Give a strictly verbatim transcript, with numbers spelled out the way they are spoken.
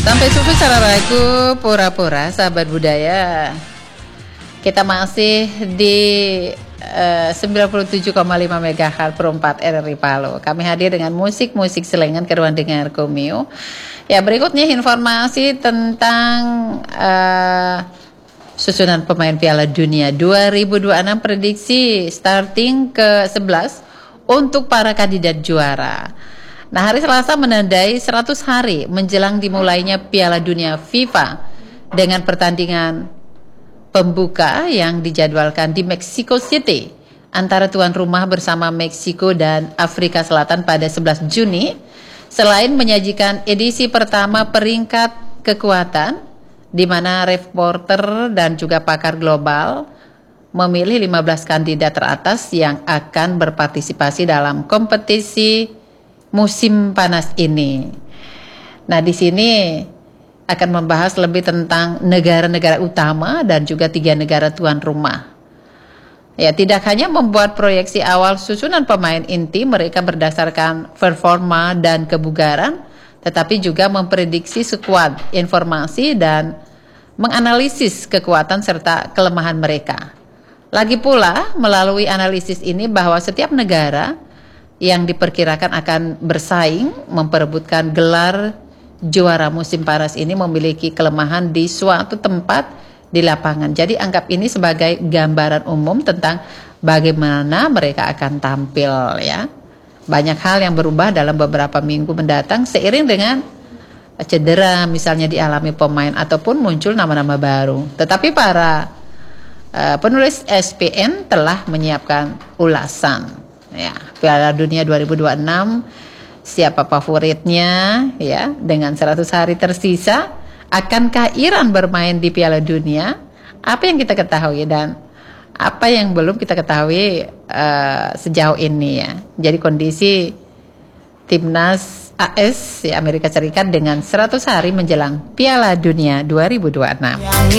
Sampai suku secara ragu, pura-pura, sahabat budaya. Kita masih di uh, sembilan puluh tujuh koma lima megahertz per empat R R I Palu. Kami hadir dengan musik-musik selengan ke ruang dengar Kumio. Ya, berikutnya informasi tentang uh, susunan pemain Piala Dunia dua ribu dua puluh enam, prediksi starting ke sebelas untuk para kandidat juara. Nah, hari Selasa menandai seratus hari menjelang dimulainya Piala Dunia FIFA dengan pertandingan pembuka yang dijadwalkan di Mexico City antara tuan rumah bersama Meksiko dan Afrika Selatan pada sebelas Juni. Selain menyajikan edisi pertama peringkat kekuatan di mana reporter dan juga pakar global memilih lima belas kandidat teratas yang akan berpartisipasi dalam kompetisi musim panas ini. Nah, di sini akan membahas lebih tentang negara-negara utama dan juga tiga negara tuan rumah. Ya, tidak hanya membuat proyeksi awal susunan pemain inti mereka berdasarkan performa dan kebugaran, tetapi juga memprediksi skuad, informasi dan menganalisis kekuatan serta kelemahan mereka. Lagi pula, melalui analisis ini bahwa setiap negara yang diperkirakan akan bersaing memperebutkan gelar juara musim panas ini memiliki kelemahan di suatu tempat di lapangan. Jadi anggap ini sebagai gambaran umum tentang bagaimana mereka akan tampil, ya. Banyak hal yang berubah dalam beberapa minggu mendatang seiring dengan cedera misalnya dialami pemain ataupun muncul nama-nama baru. Tetapi para uh, penulis S P N telah menyiapkan ulasan. Ya, Piala Dunia dua ribu dua puluh enam, siapa favoritnya, ya, dengan seratus hari tersisa, akankah Iran bermain di Piala Dunia? Apa yang kita ketahui dan apa yang belum kita ketahui uh, sejauh ini, ya. Jadi kondisi timnas A S, ya, Amerika Serikat dengan seratus hari menjelang Piala Dunia dua ribu dua puluh enam.